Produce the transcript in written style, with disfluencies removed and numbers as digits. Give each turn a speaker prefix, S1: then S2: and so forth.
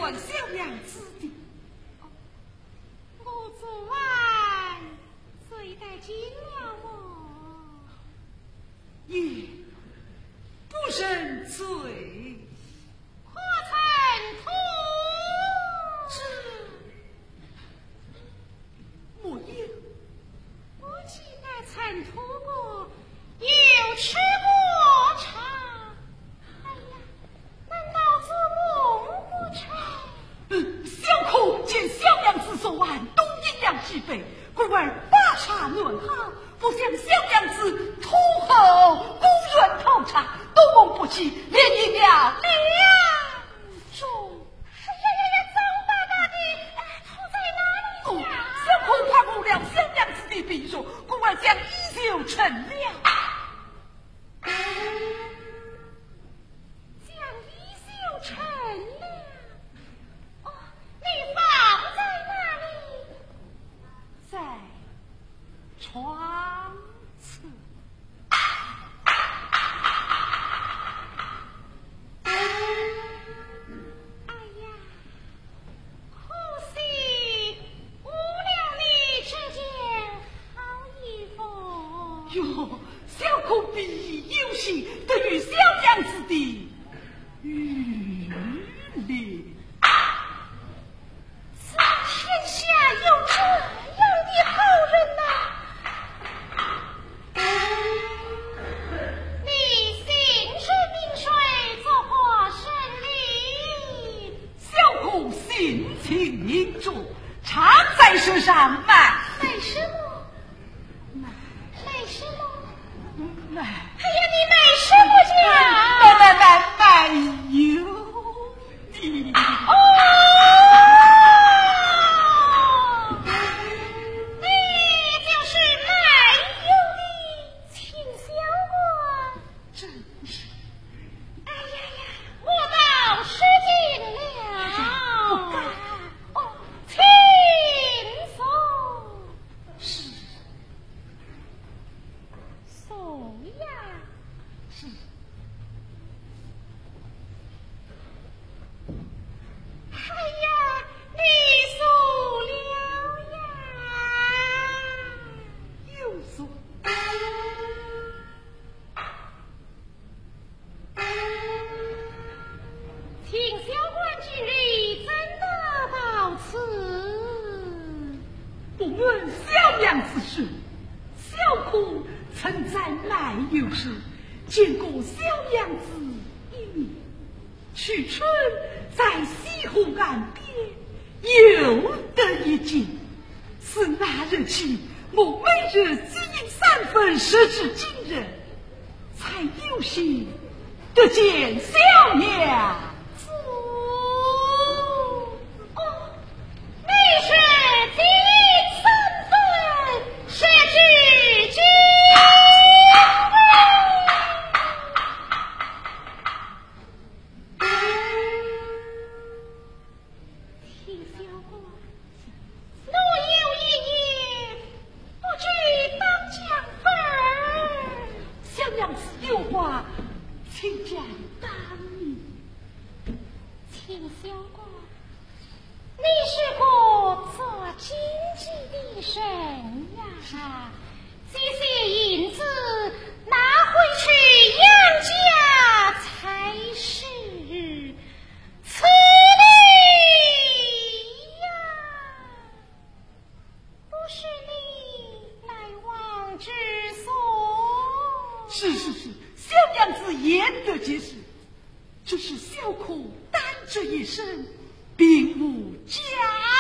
S1: 问小娘子的。
S2: 我昨晚虽带进了我，
S1: 也不认罪。
S2: 可曾吐？
S1: 没有。
S2: 我既然曾吐过，又吃过茶，哎呀，难道做梦不成？
S1: 小可见小娘子昨晚东阴阳之辈，故而把茶论好，不想小娘子吐后不愿讨茶，都梦不起，连一了两种。小可跨过了小娘子的臂弱，故而将衣袖成了。
S2: 将衣袖成了。哦，你放在哪里？
S1: 在床侧。
S2: 哎呀，可惜误了你这件好衣服。
S1: 哟，小可必有幸得与小娘子的遇恋。
S2: 这天下有这样的好人你姓甚名谁，作何生理？
S1: 小可性情凝重，常在舌上卖
S2: 什么？卖什么？
S1: 卖。
S2: 哎呀，你卖什么价？
S1: 卖油的。
S2: 你就是卖油的秦小官。
S1: 真是。
S2: 哎呀呀，我倒失敬了。请送。
S1: 是。
S2: 送呀。
S1: 是。
S2: 哎呀，你送了呀。
S1: 有所。
S2: 秦小官今日怎得到此？
S1: 不论小娘子说，小可曾在卖油时见过小娘子一面。去春在西湖岸边又得一见，是那日起我每日只饮3分，设置今日，才有幸得见小娘子。
S2: 你是今3分，设置今秦小官，若有一言，不知当讲分。
S1: 小娘子有话，请讲当明。
S2: 秦小官，你是个做经济的人呀，这些银子拿回去养家才是。此理呀，不是你来往之所。
S1: 是，小娘子言得皆是，只是小可单这一生，并无家